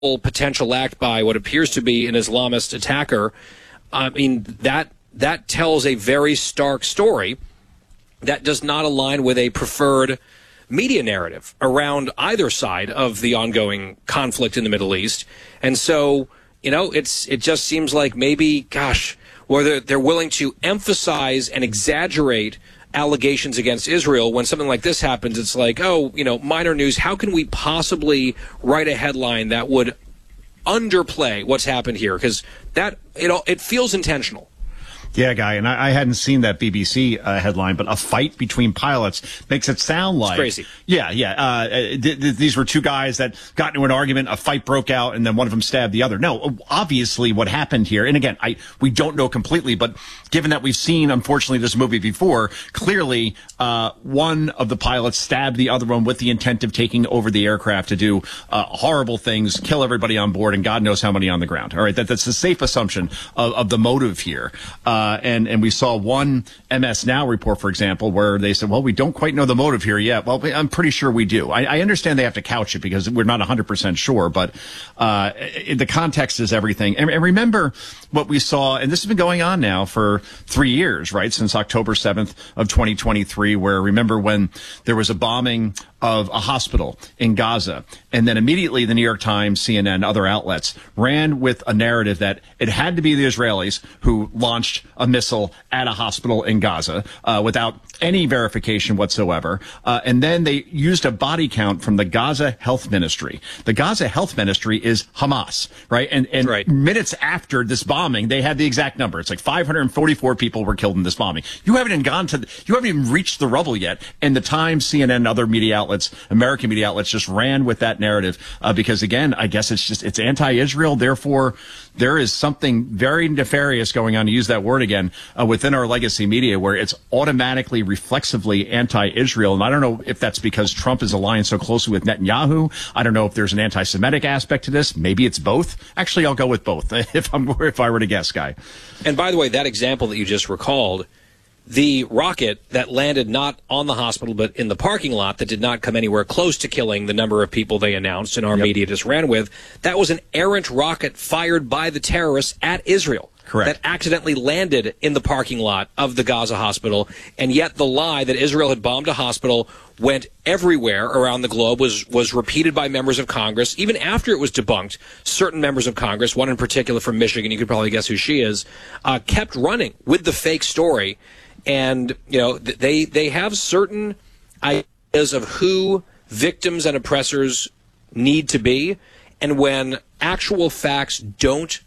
potential act by what appears to be an Islamist attacker, I mean, that tells a very stark story that does not align with a preferred media narrative around either side of the ongoing conflict in the Middle East. And so, it just seems like maybe, whether they're willing to emphasize and exaggerate allegations against Israel when something like this happens, it's like, minor news. How can we possibly write a headline that would underplay what's happened here? Because it feels intentional. Yeah, Guy, and I hadn't seen that BBC headline, but a fight between pilots makes it sound like... It's crazy. Yeah. These were two guys that got into an argument, a fight broke out, and then one of them stabbed the other. No, obviously what happened here, and again, we don't know completely, but given that we've seen, unfortunately, this movie before, clearly one of the pilots stabbed the other one with the intent of taking over the aircraft to do horrible things, kill everybody on board, and God knows how many on the ground. All right, that's a safe assumption of the motive here. And we saw one MS Now report, for example, where they said, well, we don't quite know the motive here yet. Well, I'm pretty sure we do. I understand they have to couch it because we're not 100% sure, but the context is everything. And remember what we saw, and this has been going on now for 3 years, right, since October 7th of 2023, where remember when there was a bombing of a hospital in Gaza, and then immediately the New York Times, CNN, other outlets ran with a narrative that it had to be the Israelis who launched a missile at a hospital in Gaza without any verification whatsoever. And then they used a body count from the Gaza Health Ministry. The Gaza Health Ministry is Hamas, right? And right. Minutes after this bombing, they had the exact number. It's like 544 people were killed in this bombing. You haven't even reached the rubble yet. And the Times, CNN, other media outlets, American media outlets just ran with that narrative because, again, I guess it's anti-Israel. Therefore, there is something very nefarious going on, to use that word again, within our legacy media where it's automatically, reflexively anti-Israel. And I don't know if that's because Trump is aligned so closely with Netanyahu. I don't know if there's an anti-Semitic aspect to this. Maybe it's both. Actually, I'll go with both if I were to guess, Guy. And by the way, that example that you just recalled, the rocket that landed not on the hospital but in the parking lot that did not come anywhere close to killing the number of people they announced and our media just ran with, that was an errant rocket fired by the terrorists at Israel. Correct. That accidentally landed in the parking lot of the Gaza hospital, and yet the lie that Israel had bombed a hospital went everywhere around the globe, was repeated by members of Congress. Even after it was debunked, certain members of Congress, one in particular from Michigan, you could probably guess who she is, kept running with the fake story. And, they have certain ideas of who victims and oppressors need to be. And when actual facts don't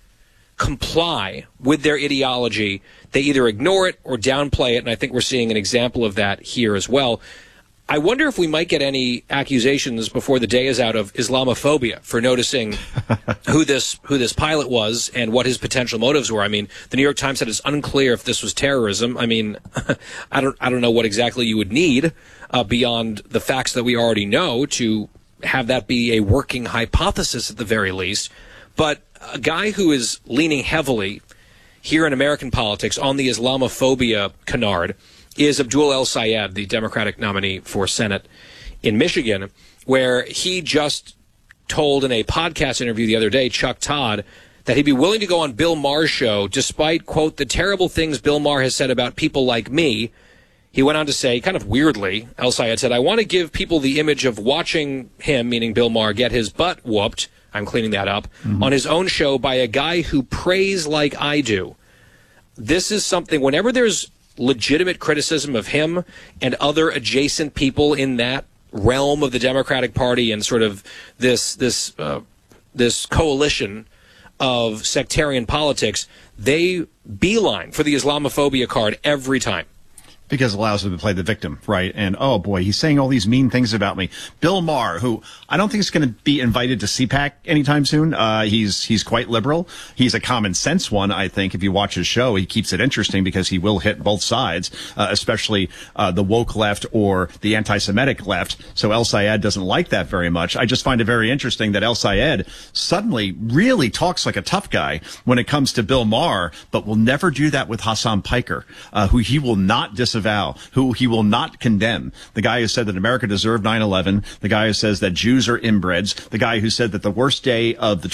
comply with their ideology, they either ignore it or downplay it. And I think we're seeing an example of that here as well. I wonder if we might get any accusations before the day is out of Islamophobia for noticing who this pilot was and what his potential motives were. I mean, the New York Times said it's unclear if this was terrorism. I mean, I don't know what exactly you would need beyond the facts that we already know to have that be a working hypothesis at the very least. But a guy who is leaning heavily here in American politics on the Islamophobia canard is Abdul El-Sayed, the Democratic nominee for Senate in Michigan, where he just told in a podcast interview the other day, Chuck Todd, that he'd be willing to go on Bill Maher's show despite, quote, the terrible things Bill Maher has said about people like me. He went on to say, kind of weirdly, El-Sayed said, I want to give people the image of watching him, meaning Bill Maher, get his butt whooped, I'm cleaning that up, on his own show by a guy who prays like I do. This is something, whenever there's legitimate criticism of him and other adjacent people in that realm of the Democratic Party and sort of this coalition of sectarian politics, they beeline for the Islamophobia card every time. Because it allows them to play the victim, right? And, oh, boy, he's saying all these mean things about me. Bill Maher, who I don't think is going to be invited to CPAC anytime soon. He's quite liberal. He's a common sense one, I think. If you watch his show, he keeps it interesting because he will hit both sides, especially the woke left or the anti-Semitic left. So El-Sayed doesn't like that very much. I just find it very interesting that El-Sayed suddenly really talks like a tough guy when it comes to Bill Maher, but will never do that with Hassan Piker, who he will not disagree disavow, who he will not condemn. The guy who said that America deserved 9/11, the guy who says that Jews are inbreds, the guy who said that the worst day of the